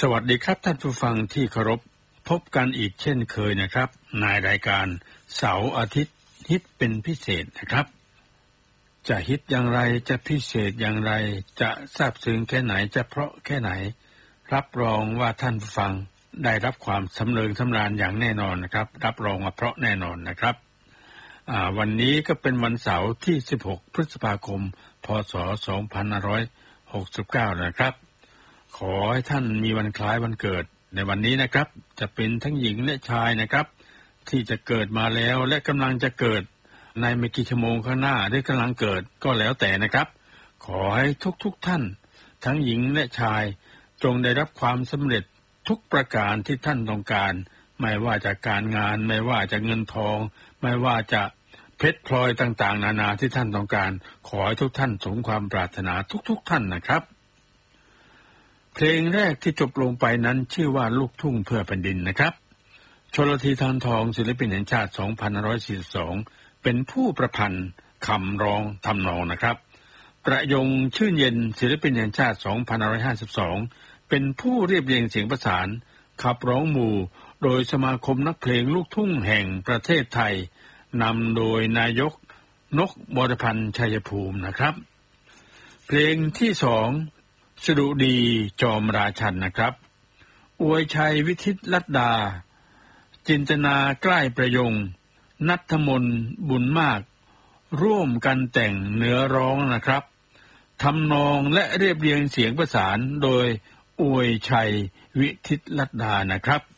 สวัสดีครับท่านผู้ฟังที่เคารพพบกันอีกเช่นเคยนะครับในรายการเสาร์อาทิตย์ฮิตเป็นพิเศษนะครับจะฮิตอย่างไรจะพิเศษอย่างไรจะซาบซึ้งแค่ไหนจะเพราะแค่ไหนรับรองว่าท่านผู้ฟังได้รับความสำเริงสำราญอย่างแน่นอนนะครับรับรองว่าเพราะแน่นอนนะครับวันนี้ก็เป็นวันเสาร์ที่16พฤษภาคมพศ2569นะครับขอให้ท่านมีวันคล้ายวันเกิดในวันนี้นะครับจะเป็นทั้งหญิงและชายนะครับที่จะเกิดมาแล้วและกำลังจะเกิดในไม่กี่ชั่วโมงข้างหน้าหรือกำลังเกิดก็แล้วแต่นะครับขอให้ทุกท่านทั้งหญิงและชายจงได้รับความสำเร็จทุกประการที่ท่านต้องการไม่ว่าจะการงานไม่ว่าจะเงินทองไม่ว่าจะเพชรพลอยต่างๆนานาที่ท่านต้องการขอให้ทุกท่านสมความปรารถนาทุกท่านนะครับเพลงแรกที่จบลงไปนั้นชื่อว่าลูกทุ่งเพื่อแผ่นดินนะครับชลธี ธารทองศิลปินแห่งชาติ2542เป็นผู้ประพันธ์คำร้องทำนองนะครับประยงชื่นเย็นศิลปินแห่งชาติ2552เป็นผู้เรียบเรียงเสียงประสานขับร้องหมู่โดยสมาคมนักเพลงลูกทุ่งแห่งประเทศไทยนำโดยนายกนกบรพันธ์ชัยภูมินะครับเพลงที่2สดุดีจอมราชันนะครับอวยชัยวิทิตลัดดาจินตนาใกล้ประยงณัฐมนบุญมากร่วมกันแต่งเนื้อร้องนะครับทำนองและเรียบเรียงเสียงประสานโดยอวยชัยวิทิตลัดดานะครับ